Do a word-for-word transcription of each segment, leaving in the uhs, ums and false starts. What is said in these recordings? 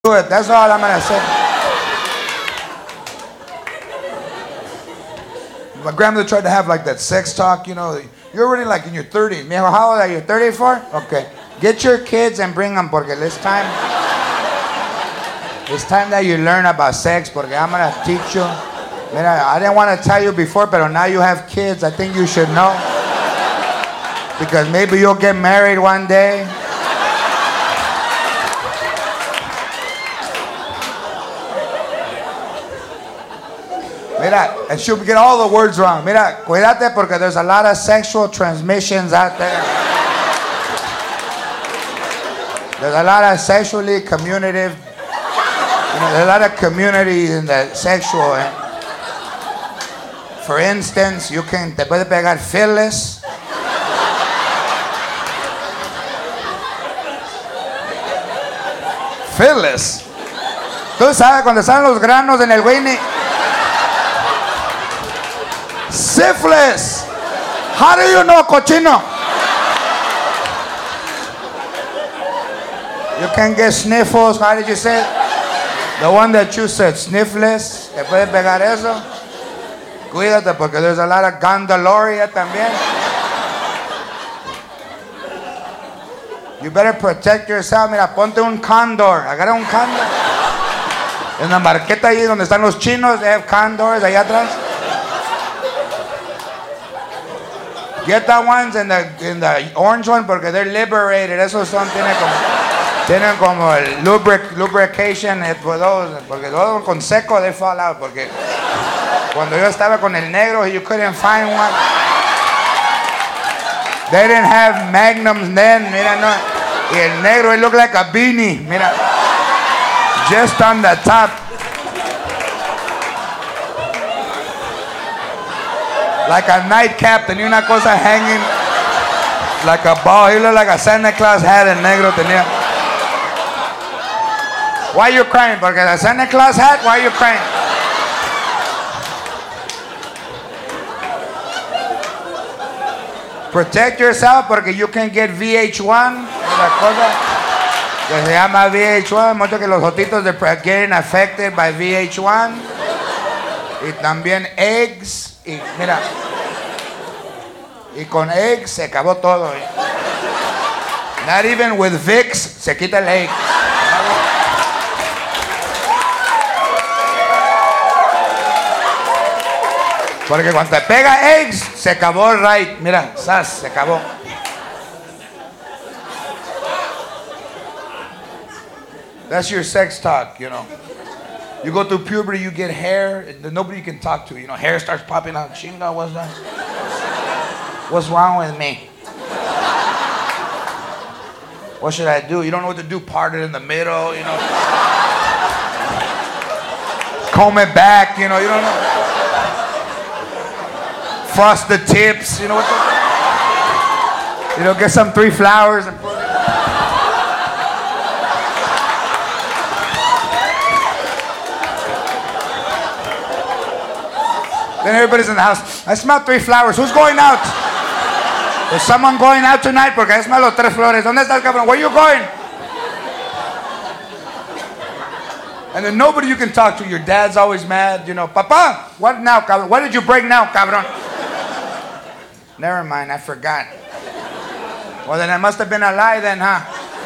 do it. That's all I'm going to say. My grandmother tried to have like that sex talk, you know. You're already like in your thirties. Mijo, how old are you? thirty-four? Okay. Get your kids and bring them porque it's time. It's time that you learn about sex porque I'm going to teach you. Mira, I didn't want to tell you before, but now you have kids. I think you should know. Because maybe you'll get married one day. Mira, and she'll get all the words wrong. Mira, cuídate porque there's a lot of sexual transmissions out there. There's a lot of sexually communicative, you know, there's a lot of community in the sexual. Eh? For instance, you can, te puede pegar Phyllis. Phyllis. Tú sabes cuando están los granos en el Winnie. Syphilis. How do you know, cochino? You can get sniffles. How did you say it? The one that you said, sniffles. ¿Te puede pegar eso? Cuídate porque there's a lot of gondoloria también. You better protect yourself. Mira, ponte un condor. Agarra un condor. En la marqueta ahí donde están los chinos, they have condors allá atrás. Get that ones in the, in the orange one porque they're liberated. Esos son, tienen como, tienen como el lubric, lubrication for those. Porque todos con seco, they fall out. Porque cuando yo estaba con el negro, you couldn't find one. They didn't have magnums then. Mira, no. Y el negro, it looked like a beanie. Mira. Just on the top. Like a nightcap, tenía una cosa hanging like a ball. He looked like a Santa Claus hat, el negro tenía. Why are you crying? Porque the Santa Claus hat, why are you crying? Protect yourself porque you can get V H one. La cosa que se llama V H one. Muchos que los jotitos de getting affected by V H one. Y también eggs. Y mira, y con eggs se acabó todo. Eh. Not even with Vicks se quita el egg. Porque cuando te pega eggs se acabó el right. Mira, sas, se acabó. That's your sex talk, you know. You go through puberty, you get hair, and nobody you can talk to. You know, hair starts popping out. Chinga, what's that? What's wrong with me? What should I do? You don't know what to do. Part it in the middle, you know. Comb it back, you know. You don't know. Frost the tips, you know what? The, you know, get some three flowers and put it. Then everybody's in the house. I smell three flowers. Who's going out? Is someone going out tonight? Porque I smell los tres flores. ¿Dónde está el cabrón? Where are you going? And then nobody you can talk to. Your dad's always mad. You know, Papa, what now, cabrón? What did you break now, cabrón? Never mind, I forgot. Well, then it must have been a lie then, huh?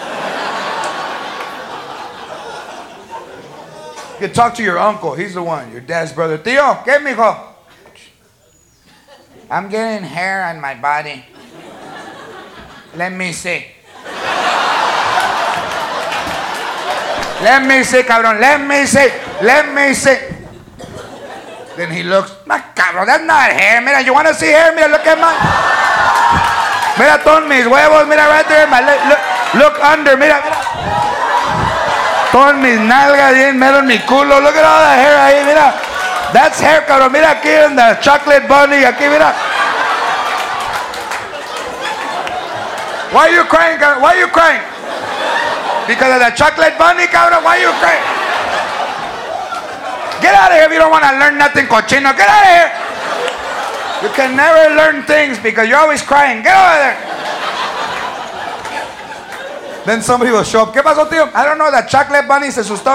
You can talk to your uncle. He's the one. Your dad's brother. Tío, ¿qué, mijo? I'm getting hair on my body. Let me see. Let me see, cabrón. Let me see. Let me see. Then he looks. My cabrón, that's not hair. Mira, you want to see hair? Mira, look at my. Mira, todos mis huevos. Mira, right there. My leg. Look, look under. Mira, mira. Todas mis nalgas bien, mero en mi culo. Look at all that hair ahí, mira. That's hair, cabrón. Mira aquí en the chocolate bunny. Aquí, mira. Why are you crying, cabrón? Why are you crying? Because of the chocolate bunny, cabrón? Why are you crying? Get out of here if you don't want to learn nothing, cochino. Get out of here. You can never learn things because you're always crying. Get over there. Then somebody will show up. ¿Qué pasó, tío? I don't know, that chocolate bunny se asustó.